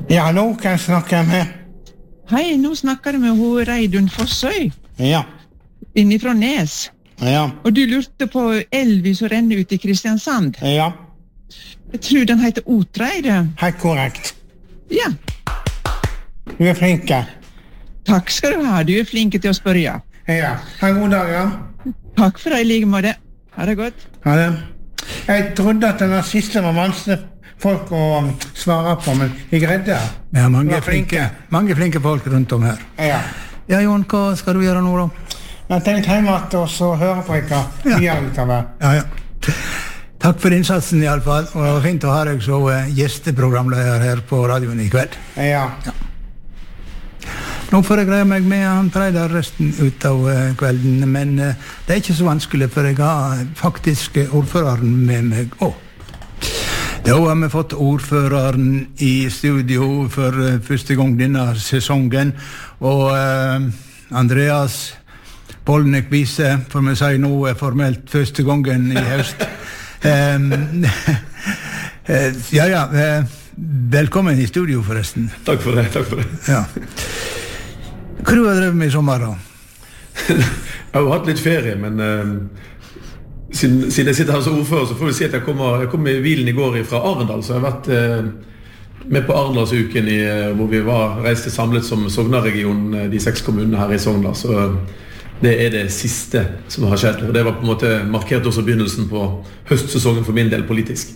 Ja, nå kan jeg snakke med. Hei, nå snakker du med hun Reidun Fossøy, Ja, innifra Nes. ja, Og du lurte på elvi som renner ut i Kristiansand. ja, Jeg tror den heter Otreide. helt korrekt. Ja, Du flinke. takk skal du ha. Du flink til å spørre. Ja, ha en god dag, ja. Takk for det, i like måte. Ha det godt. Ha det. Jeg trodde at den siste var vanskelig folk å svare på, men vi greide det. Ja, mange Var mange flinke folk rundt om her. Ja. Ja, Jon, hva skal du gjøre nå da? Jeg tenkte hjemme at også høre på dere videre utover. Ja. Takk for innsatsen i alle fall, og det var fint å ha deg som gjesteprogramleder her på radioen i kveld. Ja. Nå får jeg greie meg med han Reidar resten ut av kvelden, men det er ikke så vanskelig, for jeg har faktisk ordføreren med meg også. Da har vi fått ordføreren i studio for første gang denne sesongen, og Andreas Polnek viser, for vi sier nå formelt første gangen i høst. Velkommen i studio forresten. Takk for det. Ja. Hva du har drevet med i sommer da? Jeg har jo hatt litt ferie, men siden jeg sitter her som ordfører, så får vi si at jeg kom i bilen i går fra Arendal, så jeg har vært med på Arendalsuken hvor vi reiste samlet som Sogna-region, de 6 kommunene her i Sogndal, så det er det siste som har skjedd, og det var på en måte markert også begynnelsen på høstsesongen for min del politisk.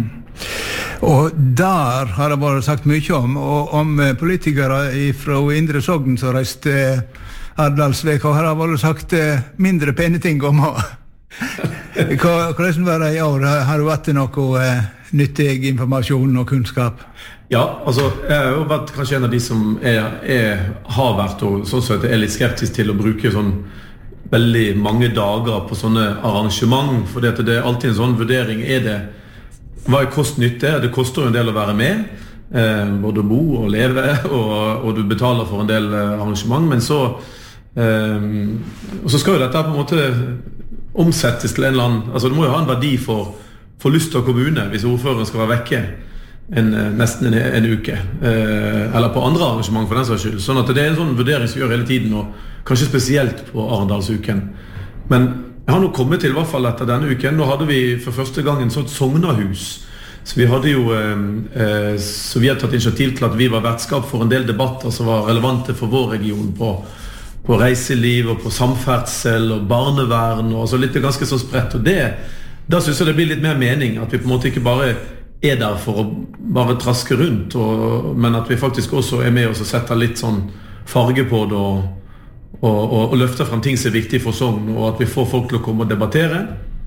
Og der har det vært sagt mye om politikere fra Indre Sogn som reiste Arendalsveka, og her har det vært sagt mindre pene ting om hvordan var det i år? Har du vært noe nyttig informasjon og kunnskap? Ja, altså, jeg har jo vært kanskje en av de som har vært, og sånn sett litt skeptisk til å bruke sånn veldig mange dager på sånne arrangement, for det er alltid en sånn vurdering. Hva er kost-nytte? Det koster jo en del å være med, både å bo og leve, og du betaler for en del arrangement, men så skal jo dette på en måte omsettes til en eller annen, altså det må jo ha en verdi for Lystad kommune hvis ordføreren skal være vekke nesten en uke, eller på andre arrangement for den saks skyld, sånn at det er en sånn vurdering som gjør hele tiden, og kanskje spesielt på Arendalsuken. Men jeg har nå kommet til, i hvert fall etter denne uken, nå hadde vi for første gang en sånn Sognahus, så vi hadde jo så vi har tatt initiativ til at vi var vertskap for en del debatter som var relevante for vår region på reiseliv og på samferdsel og barnevern og så litt ganske så spredt, og da synes jeg det blir litt mer mening at vi på en måte ikke bare er der for å bare traske rundt, men at vi faktisk også er med og setter litt sånn farge på det og løfter frem ting som er viktig for Sogn, og at vi får folk til å komme og debattere.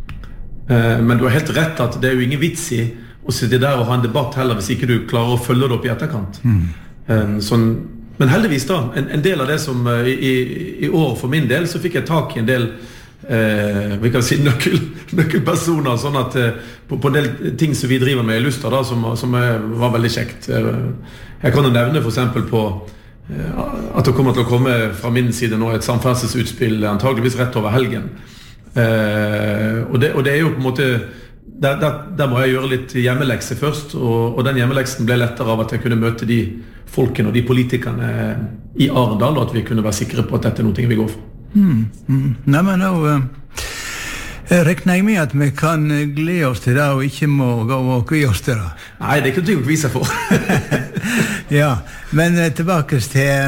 Men du har helt rett at det er jo ingen vits i å sitte der og ha en debatt heller hvis ikke du klarer å følge det opp i etterkant. Men heldigvis da, en del av det som i år for min del, så fikk jeg tak i en del vi kan si nøkkelpersoner, sånn at på en del ting som vi driver med i Lystad da, som var veldig kjekt. Jeg kan jo nevne for eksempel på at det kommer til å komme fra min side nå et samferdselsutspill antageligvis rett over helgen. Og det er jo på en måte der må jeg gjøre litt hjemmelekse først, og den hjemmeleksen ble lettere av at jeg kunne møte de folkene og de politikerne i Arendal, og at vi kunne være sikre på at dette er noe vi går for. Nei, men nå regner jeg med at vi kan glede oss til det, og ikke må gå og kvie oss til det. Nei, det er ikke noe å kvie seg for. Ja, men tilbake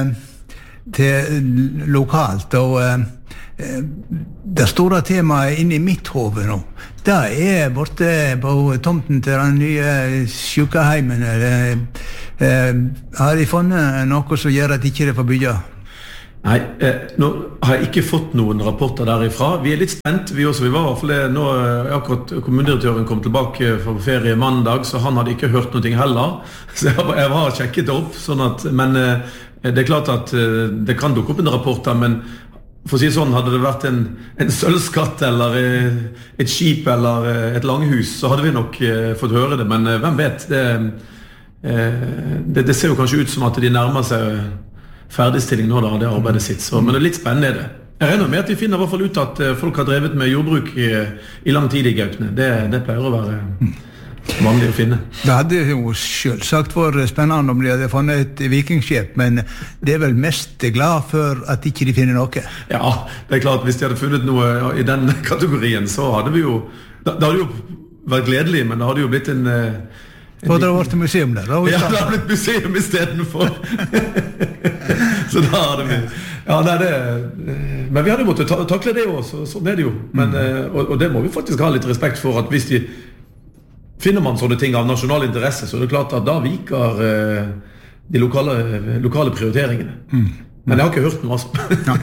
til lokalt, og det store temaet inne i mitt hoved nå, det er borte på tomten til den nye sykeheimen. Har de funnet noe som gjør at ikke det får bygge? Nei, nå har jeg ikke fått noen rapporter derifra. Vi er litt spent, vi også. Vi var i hvert fall nå, akkurat kommunedirektøren kom tilbake fra ferie mandag, så han hadde ikke hørt noe heller. Så jeg har sjekket det opp, sånn at, men det er klart at det kan dukke opp en rapport der, men for å si sånn, hadde det vært en sølvskatt eller et skip eller et langhus, så hadde vi nok fått høre det, men hvem vet, det ser jo kanskje ut som at de nærmer seg ferdigstilling nå da, det arbeidet sitt, så, men det er litt spennende det. Jeg regner med at vi finner i hvert fall ut at folk har drevet med jordbruk i lang tid i Gaupne. Det pleier å være vanlig å finne. Det hadde jo selvsagt vært spennende om de hadde funnet et vikingskip, men det vel mest glad for at ikke de finner noe. Ja, det klart, hvis de hadde funnet noe i den kategorien, så hadde vi jo, det hadde jo vært gledelig, men det hadde jo blitt en Og det har vært museum der, da? Ja, det har blitt museum i stedet for. Så da hadde vi... Ja, nei, men vi hadde måttet takle det også, sånn det jo. Men, og det må vi faktisk ha litt respekt for, at hvis finner man sånne ting av nasjonal interesse, så er det klart at da viker de lokale prioriteringene. Men jeg har ikke hørt noe altså.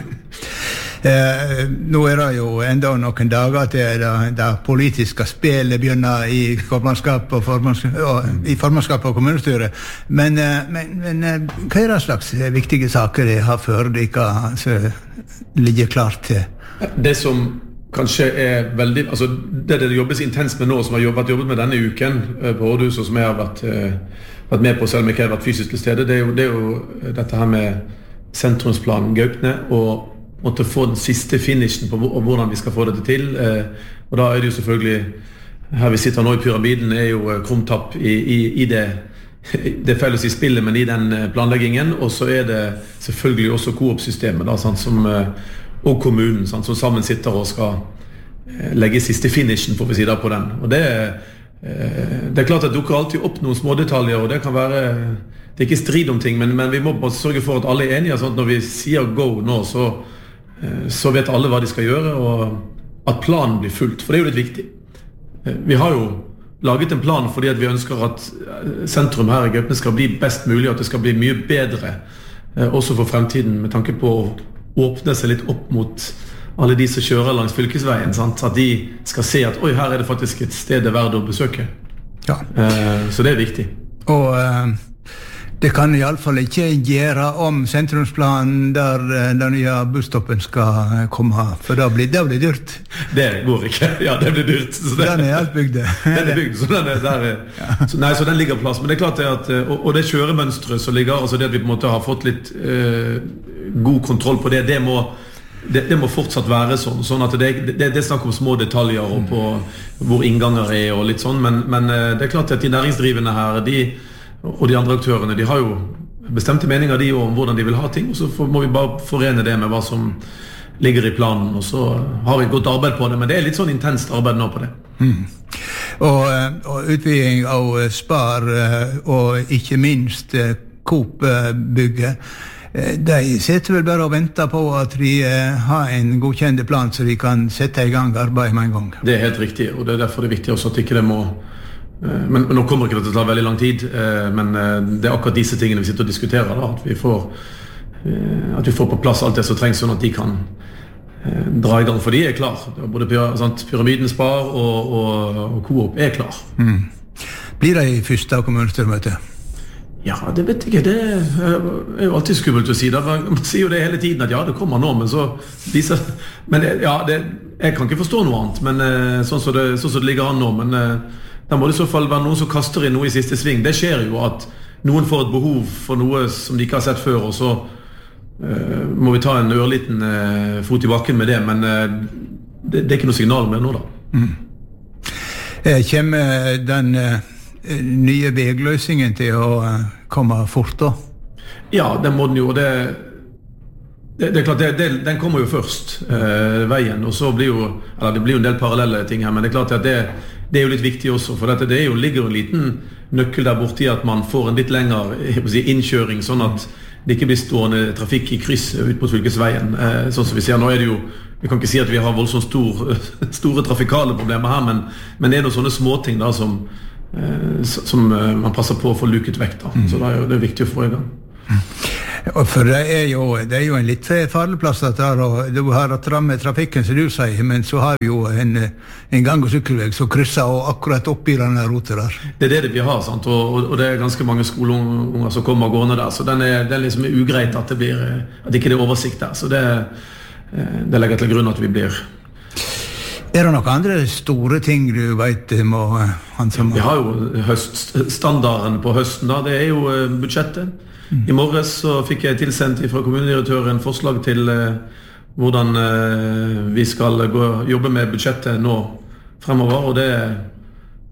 Nå er det jo enda noen dager til det politiske spillet begynner i formannskapet og kommunestyret. Men hva er det slags viktige saker de har før de kan ligge klart til? Det som kanskje er veldig, altså det jobbes intenst med nå, som har jobbet med denne uken på Rådhuset, som jeg har vært med på, selv om jeg ikke har vært fysisk til stede, det er jo dette her med sentrumsplanen Gaupne, og måtte få den siste finishen på hvordan vi skal få dette til. Og da er det jo selvfølgelig, her vi sitter nå i pyramiden, er jo krumtapp i det felles i spillet, men i den planleggingen, og så er det selvfølgelig også Coop-systemet, da, sant, og kommunen, sant, som sammen sitter og skal legge siste finishen, får vi si da, på den. Og det er klart at det dukker alltid opp noen små detaljer, og det kan være, det er ikke strid om ting, men vi må bare sørge for at alle er enige, sånn at når vi sier go nå, så vet alle hva de skal gjøre, og at planen blir fulgt, for det er jo litt viktig. Vi har jo laget en plan fordi at vi ønsker at sentrum her i Gaupne skal bli best mulig, at det skal bli mye bedre, også for fremtiden, med tanke på å åpne seg litt opp mot alle de som kjører langs fylkesveien, sant? At de skal se at oi, her er det faktisk et sted det er verdt å besøke. Ja. Så det er viktig. Og det kan i alle fall ikke gjøre om sentrumsplanen der den nye busstoppen skal komme, for da blir det dyrt. Det går ikke. Ja, det blir dyrt. Så den er alt bygd. Den er bygd, så den er der. Ja. Så den ligger på plass. Men det er klart det at, og det kjøremønstret som ligger, altså det at vi på en måte har fått litt god kontroll på det må fortsatt være sånn at det er snakk om små detaljer og på hvor innganger er og litt sånn, men det er klart at de næringsdrivende her, og de andre aktørene, de har jo bestemte meninger de om hvordan de vil ha ting, og så må vi bare forene det med hva som ligger i planen, og så har vi et godt arbeid på det, men det er litt sånn intenst arbeid nå på det. Og utviding av Spar og ikke minst Coop-bygget, de sitter vel bare og venter på at de har en godkjent plan så de kan sette i gang arbeid med en gang. Det er helt riktig, og det er derfor det er viktig også at ikke det må men nå kommer ikke det til å ta veldig lang tid, men det er akkurat disse tingene vi sitter og diskuterer da, at vi får på plass alt det som trengs sånn at de kan dra i gang, for de er klar. Både Pyramiden Spar og Coop er klar. Blir det i første kommunestyremøte? Ja, det vet jeg ikke. Det er jo alltid skummelt å si. Man sier jo det hele tiden at ja, det kommer nå, men så viser... Men jeg kan ikke forstå noe annet, men sånn som det ligger an nå, men da må det i så fall være noen som kaster inn noe i siste sving. Det skjer jo at noen får et behov for noe som de ikke har sett før, og så må vi ta en ørliten fot i bakken med det, men det er ikke noe signal med nå da. Kommer den nye vegløsningen til å komme fort da? Ja, den må den jo, det er klart, den kommer jo først, veien, og så blir jo, eller det blir jo en del parallelle ting her, men det er klart at det er jo litt viktig også, for dette, ligger jo en liten nøkkel der borte i at man får en litt lengre innkjøring, sånn at det ikke blir stående trafikk i kryss ut på fylkesveien. Sånn som vi ser, nå er det jo, vi kan ikke si at vi har voldsomt store trafikale problemer her, men det er noen sånne småting da som man passer på å få luket vekk da. Så da er det viktig å få i gang. For det er jo en litt farlig plass at du har at ramme trafikken som du sier, men så har vi jo en gang- og sykkelveg som krysser og akkurat oppi denne rotet der. Det er det vi har, sant? Og det er ganske mange skoleunger som kommer gående der, så det er liksom ugreit at det ikke er oversikt der, så det legger til grunn at vi blir. Er det noen andre store ting du vet må handsame? Vi har jo standarden på høsten da, det er jo budsjettet. I morges så fikk jeg tilsendt fra kommunedirektøren forslag til hvordan vi skal jobbe med budsjettet nå fremover, og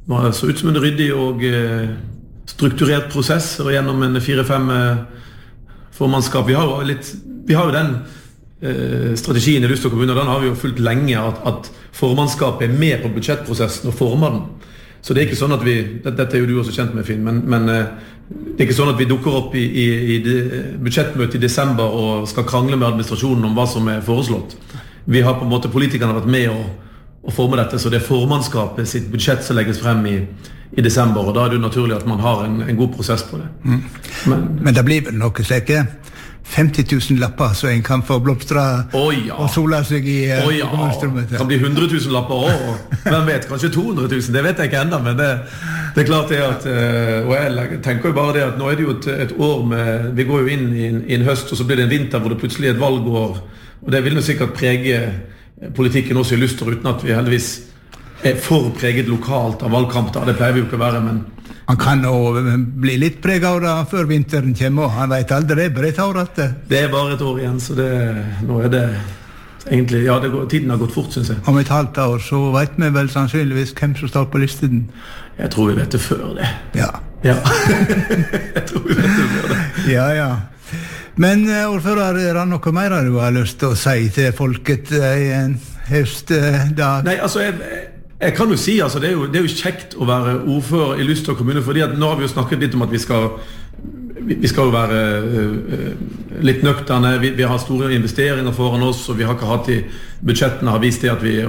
Det så ut som en ryddig og strukturert prosess, og gjennom en 4-5 formannskap. Vi har jo den strategien I Luster kommune, og den har vi jo fulgt lenge, at formannskapet med på budsjettprosessen og former den. Så det ikke sånn at dette jo du også kjent med, Finn, men det ikke sånn at vi dukker opp I budsjettmøtet I desember og skal krangle med administrasjonen om hva som foreslått. Vi har på en måte, politikerne vært med å forme dette, så det formannskapet sitt budsjett som legges frem I desember, og da det jo naturlig at man har en god prosess på det. Men det blir vel noe slike 50 000 lapper så en kan få blomstra og sola seg I kommunestrømmet. Det kan bli 100 000 lapper også, og hvem vet, kanskje 200 000, det vet jeg ikke enda, men det klart det at, og jeg tenker jo bare det at nå det jo et år med, vi går jo inn I en høst, og så blir det en vinter hvor det plutselig et valgår, og det vil jo sikkert prege politikken også I Luster, uten at vi heldigvis for preget lokalt av valgkamper, det pleier vi jo ikke å være, men han kan jo bli litt preget av det før vinteren kommer, han vet aldri det, bare et år at det bare et år igjen, så nå det egentlig, ja, tiden har gått fort, synes jeg. Om et halvt år så vet vi vel sannsynligvis hvem som står på listen. Jeg tror vi vet det før det. Ja. Jeg tror vi vet det før det. Ja. Men ordfører, det noe mer du har lyst til å si til folket I en høstdag? Nei, altså, jeg kan jo si, altså, det er jo kjekt å være ordfører I Luster kommune, fordi at nå har vi jo snakket litt om at vi skal jo være litt nøkterne, vi har store investeringer foran oss, og vi har ikke hatt I budsjettene har vist det at vi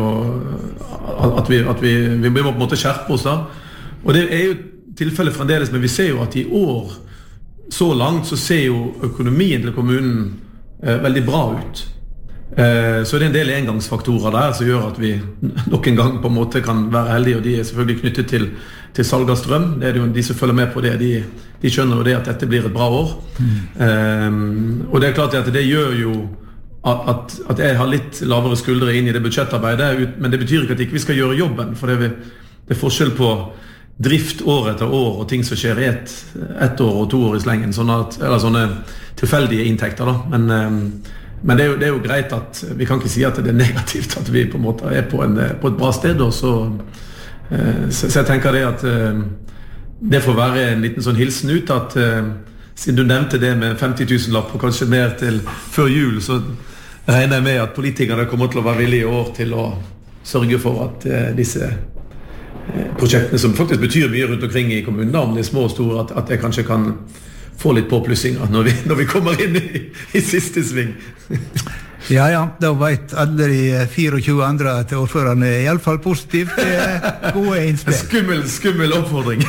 må på en måte skjerpe oss da. Og det jo tilfellet fremdeles, men vi ser jo at I år, så langt, så ser jo økonomien til kommunen veldig bra ut. Så det en del engangsfaktorer der som gjør at vi nok en gang på en måte kan være heldige, og de selvfølgelig knyttet til salg av strøm. Det jo de som følger med på det, de skjønner jo det at dette blir et bra år. Og det klart at det gjør jo at jeg har litt lavere skuldre inn I det budsjettarbeidet, men det betyr ikke at ikke vi skal gjøre jobben, for det forskjell på drift år etter år og ting som skjer I ett år og 2 år I slengen, eller sånne tilfeldige inntekter da, men det jo greit at vi kan ikke si at det negativt at vi på en måte på et bra sted, og så jeg tenker det at det får være en liten sånn hilsen ut at siden du nevnte det med 50 000 lapp og kanskje mer til før jul, så regner jeg med at politikerne kommer til å være villige I år til å sørge for at disse prosjektene som faktisk betyr mye rundt omkring I kommunen, om det små og store, at jeg kanskje kan få litt påplussinger når vi kommer inn I siste sving. Ja, da vet alle de 24 andre at ordførerne I alle fall positivt gode innspill. Skummel oppfordring.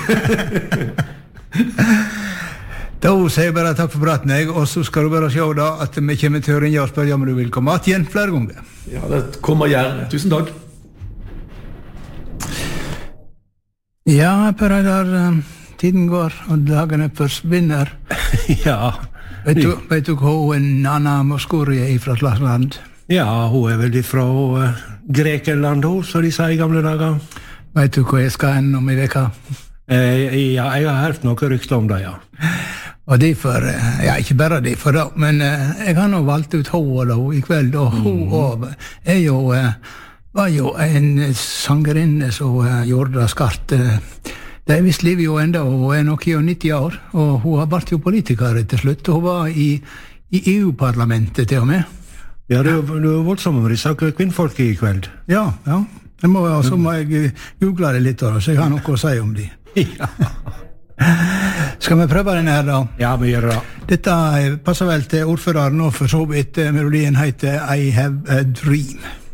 Da sier jeg bare takk for praten, og så skal du bare se da at vi kommer til å ringe og spørre om du vil komme igjen flere ganger. Ja, det kommer gjerne. Tusen takk. Ja, Per Reidar, tiden går, og dagene forsvinner. Ja. Vet du hva en annen Moskorie fra slags land? Ja, hun vel fra Grekenland, så de sier I gamle dager. Vet du hva jeg skal inn om I veka? Ja, jeg har hørt noe rykte om det, ja. Og derfor, ja, ikke bare derfor da, men jeg har nå valgt ut hun da I kveld, og hun var jo en sangerinne som gjorde det skart. Det visst livet jo enda, og nok 90 år, og hun har vært jo politiker til slutt, og hun var I EU-parlamentet til og med. Ja, du voldsomme med disse kvinnfolk I kveld. Ja. Så må jeg google det litt, så jeg har noe å si om de. Ja. Skal vi prøve den her da? Ja, vi gjør det. Dette passer vel til ordføreren, og for så vidt melodien heter I Have a Dream.